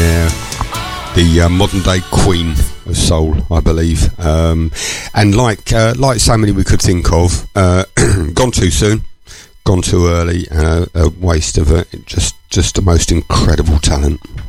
Yeah, the modern day queen of soul, I believe. And like so many we could think of, gone too soon, gone too early, and a waste of just the most incredible talent.